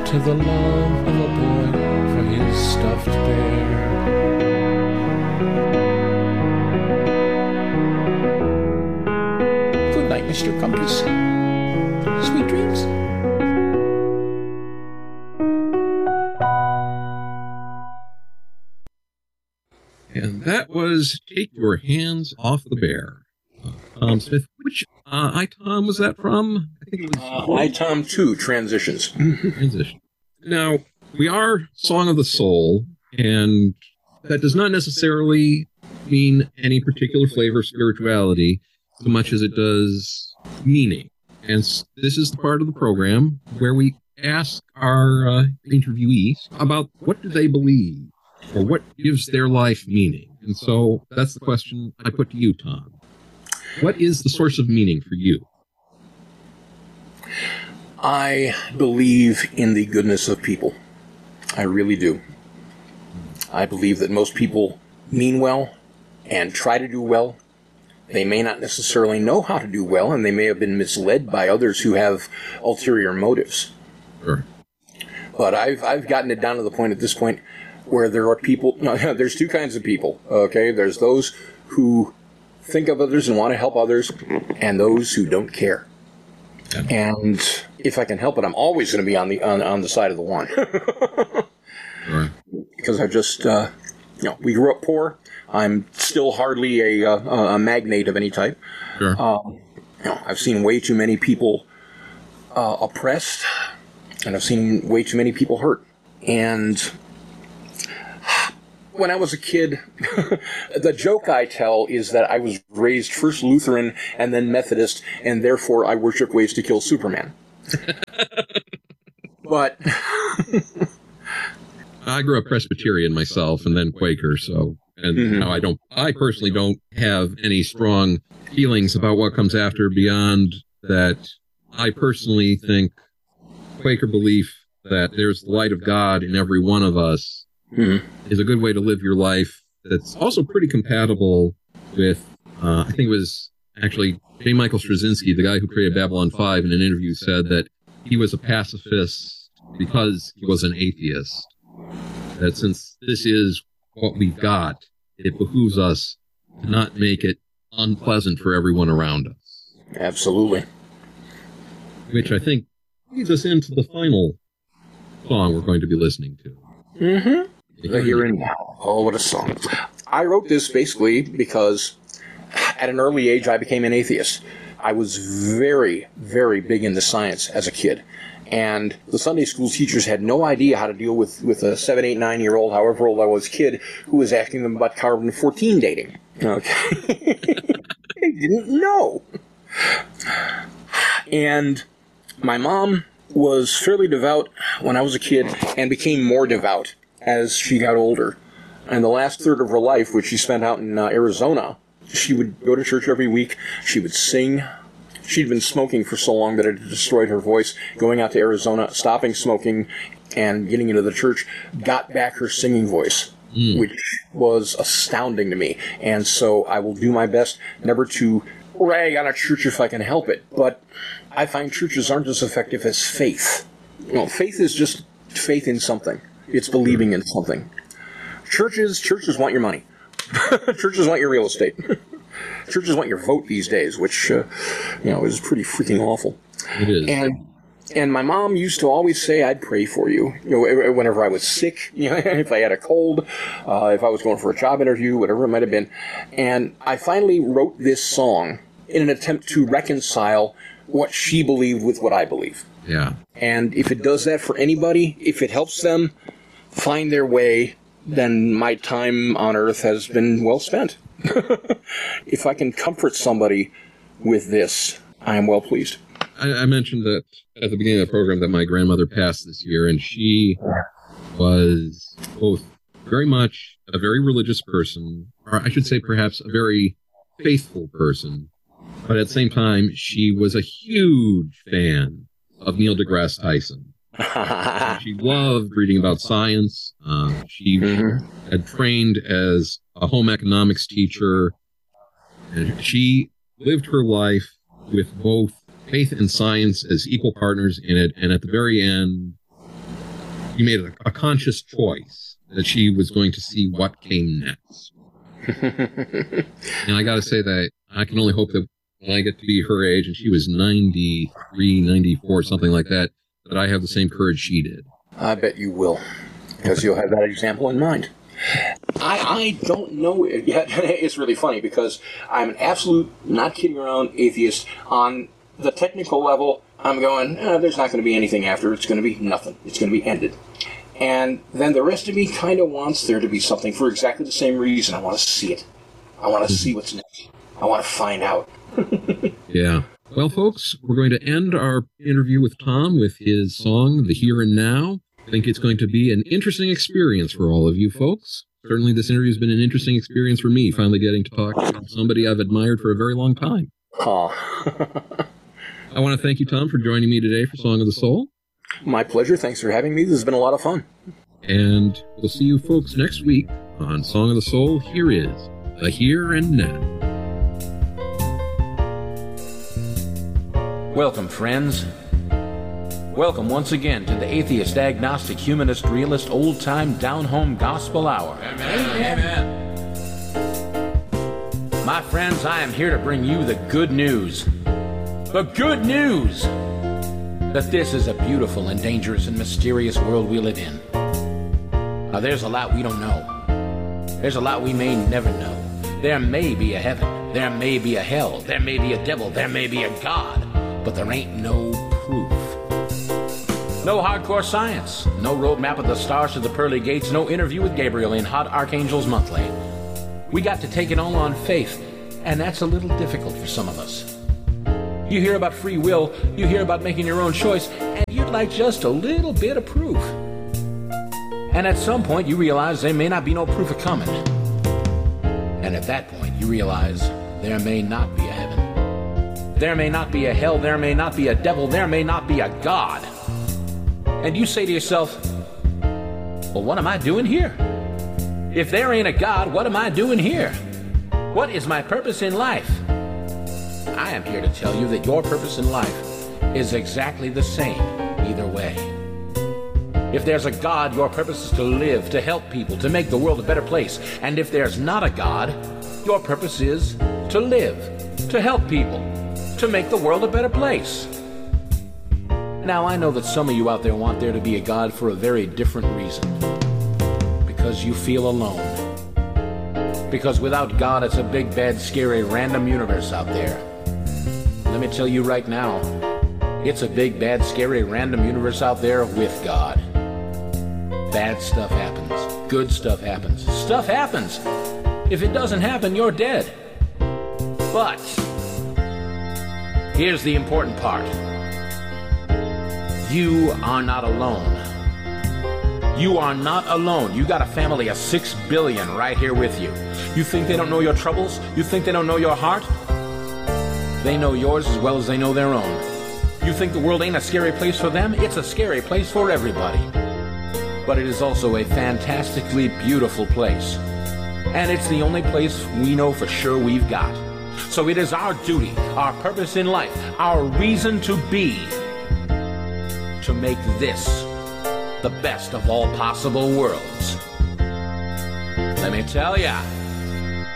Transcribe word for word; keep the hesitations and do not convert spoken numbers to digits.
to the love of a boy for his stuffed bear. Good night, Mister Compass. Sweet dreams. And that was Take Your Hands Off the Bear. Uh, Tom Smith. Which uh, I, Tom, was that from? I think it was. Uh, I, Tom two, Transitions. Transition. Now, we are Song of the Soul, and that does not necessarily mean any particular flavor of spirituality so much as it does meaning. And this is the part of the program where we ask our uh, interviewees about what do they believe or what gives their life meaning. And so that's the question I put to you, Tom. What is the source of meaning for you? I believe in the goodness of people. I really do. I believe that most people mean well and try to do well. They may not necessarily know how to do well, and they may have been misled by others who have ulterior motives. Sure. But I've I've gotten it down to the point at this point where there are people, no, there's two kinds of people, okay? There's those who think of others and want to help others, and those who don't care. Yeah. And if I can help it, I'm always going to be on the on, on the side of the one. Right. Because I just, uh, you know, we grew up poor. I'm still hardly a, uh, a magnate of any type. Sure. Um, you know, I've seen way too many people uh, oppressed, and I've seen way too many people hurt. And when I was a kid, the joke I tell is that I was raised first Lutheran and then Methodist, and therefore I worship ways to kill Superman. But I grew up Presbyterian myself and then Quaker, so and mm-hmm. now I don't I personally don't have any strong feelings about what comes after beyond that. I personally think Quaker belief that there's the light of God in every one of us mm-hmm. is a good way to live your life. That's also pretty compatible with, uh, I think it was actually J. Michael Straczynski, the guy who created Babylon five, in an interview said that he was a pacifist because he was an atheist. That since this is what we've got, it behooves us to not make it unpleasant for everyone around us. Absolutely. Which I think leads us into the final song we're going to be listening to. Mm-hmm. The Here and Now. Oh, what a song. I wrote this basically because at an early age I became an atheist. I was very, very big into science as a kid. And the Sunday school teachers had no idea how to deal with, with a seven, eight, nine-year-old, however old I was, kid who was asking them about carbon fourteen dating. Okay. They didn't know. And my mom was fairly devout when I was a kid and became more devout as she got older. And the last third of her life, which she spent out in uh, Arizona, she would go to church every week. She would sing. She'd been smoking for so long that it had destroyed her voice. Going out to Arizona, stopping smoking, and getting into the church got back her singing voice, mm. which was astounding to me. And so I will do my best never to rag on a church if I can help it. But I find churches aren't as effective as faith. You know, faith is just faith in something. It's believing in something. Churches, churches want your money. Churches want your real estate. Churches want your vote these days, which, uh, you know, is pretty freaking awful. It is. And and my mom used to always say, I'd pray for you. You know, whenever I was sick, you know, if I had a cold, uh, if I was going for a job interview, whatever it might have been. And I finally wrote this song in an attempt to reconcile what she believed with what I believe. Yeah. And if it does that for anybody, if it helps them find their way, then my time on earth has been well spent. If I can comfort somebody with this, I am well pleased. I, I mentioned that at the beginning of the program that my grandmother passed this year, and she was both very much a very religious person, or I should say perhaps a very faithful person, but at the same time, she was a huge fan of Neil deGrasse Tyson. She loved reading about science. Uh, she mm-hmm. had trained as a home economics teacher. And she lived her life with both faith and science as equal partners in it. And at the very end, She made a, a conscious choice that she was going to see what came next. And I got to say that I can only hope that when I get to be her age, and she was ninety-three, ninety-four, something like that, that I have the same courage she did. I bet you will, because you'll have that example in mind. I, I don't know it yet. It's really funny because I'm an absolute, not kidding around, atheist. On the technical level, I'm going, eh, there's not going to be anything after. It's going to be nothing. It's going to be ended. And then the rest of me kind of wants there to be something for exactly the same reason. I want to see it. I want to see what's next. I want to find out. Yeah. Well, folks, we're going to end our interview with Tom with his song, The Here and Now. I think it's going to be an interesting experience for all of you folks. Certainly this interview has been an interesting experience for me, finally getting to talk to somebody I've admired for a very long time. Oh. I want to thank you, Tom, for joining me today for Song of the Soul. My pleasure. Thanks for having me. This has been a lot of fun. And we'll see you folks next week on Song of the Soul. Here is The Here and Now. Welcome, friends. Welcome once again to the Atheist, Agnostic, Humanist, Realist, Old-Time, Down-Home Gospel Hour. Amen. Amen. My friends, I am here to bring you the good news. The good news that this is a beautiful and dangerous and mysterious world we live in. Now, there's a lot we don't know. There's a lot we may never know. There may be a heaven. There may be a hell. There may be a devil. There may be a God. But there ain't no proof. No hardcore science, no roadmap of the stars to the pearly gates, no interview with Gabriel in Hot Archangels Monthly. We got to take it all on faith, and that's a little difficult for some of us. You hear about free will, you hear about making your own choice, and you'd like just a little bit of proof. And at some point you realize there may not be no proof of coming. And at that point you realize there may not be a heaven. There may not be a hell, there may not be a devil, there may not be a God. And you say to yourself, well, what am I doing here? If there ain't a God, what am I doing here? What is my purpose in life? I am here to tell you that your purpose in life is exactly the same either way. If there's a God, your purpose is to live, to help people, to make the world a better place. And if there's not a God, your purpose is to live, to help people, to make the world a better place. Now, I know that some of you out there want there to be a God for a very different reason. Because you feel alone. Because without God, it's a big, bad, scary, random universe out there. Let me tell you right now, it's a big, bad, scary, random universe out there with God. Bad stuff happens. Good stuff happens. Stuff happens. If it doesn't happen, you're dead. But here's the important part. You are not alone. You are not alone. You got a family of six billion right here with you. You think they don't know your troubles? You think they don't know your heart? They know yours as well as they know their own. You think the world ain't a scary place for them? It's a scary place for everybody. But it is also a fantastically beautiful place. And it's the only place we know for sure we've got. So it is our duty, our purpose in life, our reason to be, to make this the best of all possible worlds. Let me tell ya,